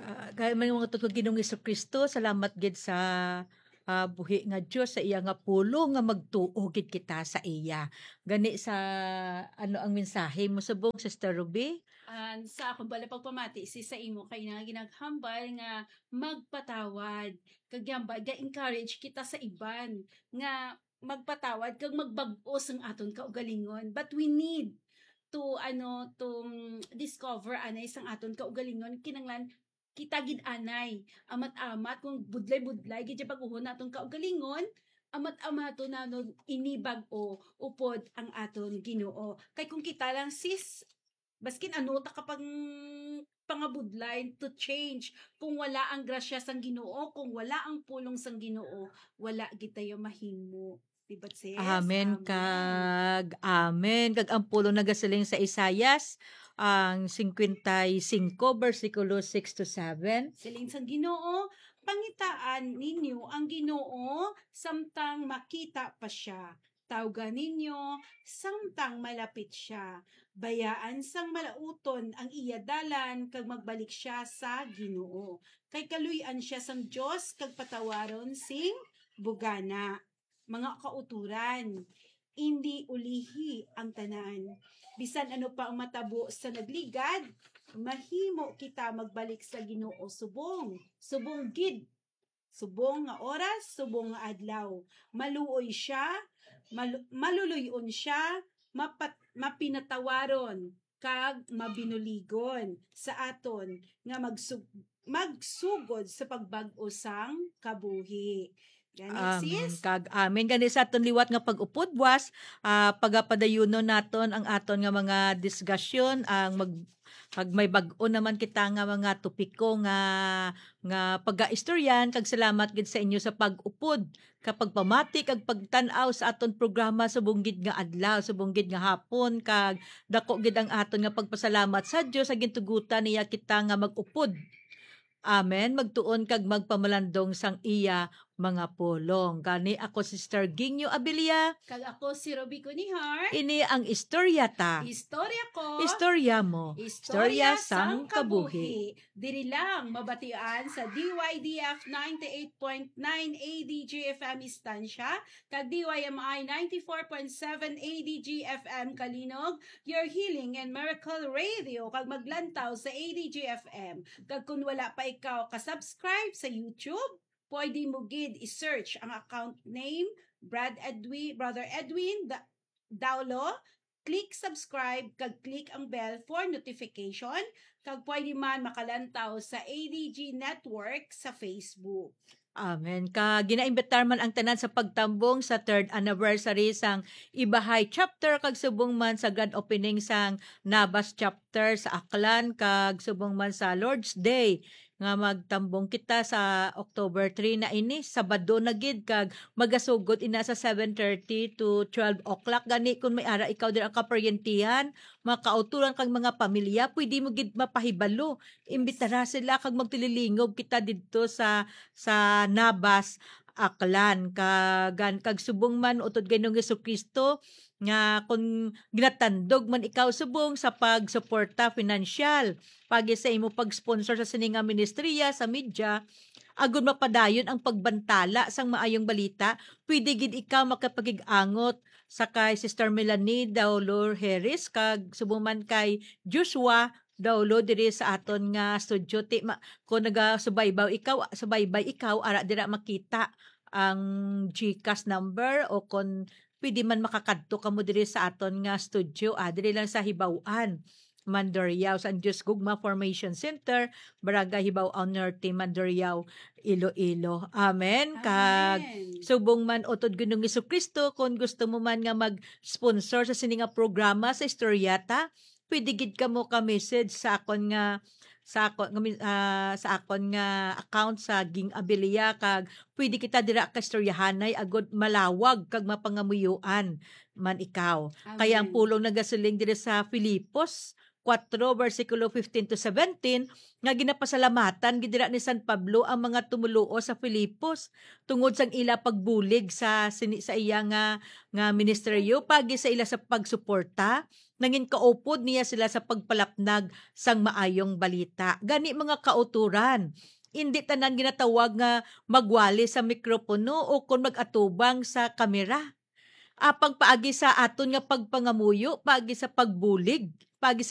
Gaya man yung mga tutug Ginoong Kristo, salamat gid sa buhi nga Dios sa iya nga pulo nga magtuo gid kita sa iya. Gani sa ano ang mensahe mo subong Sister Ruby? Sa akong bala pagpamati si sa imo kay nga ginaghambal nga magpatawad kag yamba ga-encourage kita sa iban nga magpatawad kag magbag-o sang aton kaugalingon, but we need to discover anay sang aton kaugalingon kinanglan kita gid anay amat-amat kung budlay-budlay gid pag-uhon naton kaugalingon, amat-amato na no inibag-o upod ang aton Ginoo. Kay kung kita lang sis baskin ano ta kapag pangabudlay to change kung wala ang grasya sang Ginoo, kung wala ang pulong sang Ginoo, wala gid tayo mahimo. Diba sis? Amen kag amen kag ang pulo nagasiling sa Isayas ang 55 bersikulo 6 to 7. Siling sang Ginoo, pangitaan ninyo ang Ginoo samtang makita pa siya. Tawgan ninyo samtang malapit siya. Bayaan sang malauton ang iya dalan kag magbalik siya sa Ginoo. Kay kaluy-an siya sang Dios kag patawaron sing bugana. Mga kauturan, hindi ulihi ang tanan. Bisan ano pa ang matabo sa nagligad, mahimo kita magbalik sa Ginoo subong. Subong gid. Subong nga oras, subong nga adlaw. Maluoy siya, maluluyon siya, mapinatawaron kag mabinuligon sa aton nga magsugod sa pagbag-o sang kabuhi. Ganit sis? Kag amen gani sa aton liwat nga pag-upod buwas, pagapadayunon naton ang aton nga mga diskusyon ang pag may bag-o naman kita nga mga topiko nga pagaistoryan kag salamat gid sa inyo sa pag-upod kapag pamati kag pagtan-aw sa aton programa subong gid nga adlaw subong gid nga hapon kag dako gid ang aton nga pagpasalamat sa Dios sa gintugutan niya kita nga mag-upod. Amen. Magtuon kag magpamalandong sang iya mga pulong. Gani ako Sister Ginyo Abilia. Kag ako si Roby Kunihar. Ini ang istorya ta. Istorya ko. Istorya mo. Istorya sang kabuhi. Diri lang mabatian sa DYDF 98.9 ADG-FM Istansya kag DYMI 94.7 ADG-FM Kalinog, your healing and miracle radio kag maglantaw sa ADG-FM. Kag kun wala pa ikaw ka-subscribe sa YouTube, pwede mo gid i-search ang account name Brother Edwin Daulo. Click subscribe kag click ang bell for notification kag pwede man makalantaw sa ADG Network sa Facebook. Amen. Ginaimbitar man ang tanan sa pagtambong sa 3rd anniversary sang Ibahay chapter kag subong man sa grand opening sang Nabas chapter sa Aklan kag subong man sa Lord's Day nga magtambong kita sa October 3 na ini Sabado na gid kag magasugod ina sa 7:30 to 12 o'clock gani kun may ara ikaw din ang kaparyentihan mga kauturan kag mga pamilya pwede mo gid mapahibalo imbitara sila kag magtililingog kita didto sa Nabas Aklan kag subong man utod Ginoong Jesucristo nga kung ginatandog man ikaw subong sa pagsuporta financial pagi sa imo pag-sponsor sa sininga ministriya sa media agud mapadayon ang pagbantala sang maayong balita pwede gid ikaw makapagig-angot sa kay Sister Melanie Daulo Harris kag subong man kay Joshua Daulo diri sa aton nga studio ti kung nagasubaybaw ikaw ara dira makita ang GCash number o kung pwede man makakadto kamo diri sa aton nga studio diri lang sa Hibaw-an Mandurriao sa Diyos Gugma Formation Center, Barangay Hibaw-an Norte, Mandurriao, Iloilo. Amen. Kag subong man utod Ginoong Jesucristo kung gusto mo man nga mag-sponsor sa sininga programa sa Istoryata, pwede gid kamo ka-message sa akon nga account sa Ging Abilia kag pwede kita dira ka istoryahanay agud malawag kag mapangamuyuan man ikaw. Amen. Kaya ang pulong nagasiling diri sa Filipos 4 versikulo 15 to 17 nga ginapasalamatan gid dira ni San Pablo ang mga tumuluo sa Filipos tungod sang ila pagbulig sa sa iya nga ministeryo pagi sa ila sa pagsuporta nangin kaupod niya sila sa pagpalapnag sang maayong balita. Gani mga kauturan, hindi tanan ginatawag nga magwali sa mikropono o kon magatubang sa kamera. Apang paagi sa aton nga pagpangamuyo, paagi sa pagbulig, paagi